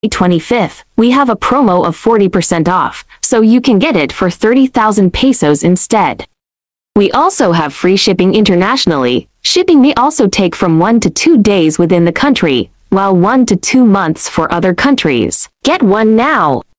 25th, we have a promo of 40% off, so you can get it for 30,000 pesos instead. We also have free shipping internationally. Shipping may also take from 1 to 2 days within the country, while 1 to 2 months for other countries. Get one now!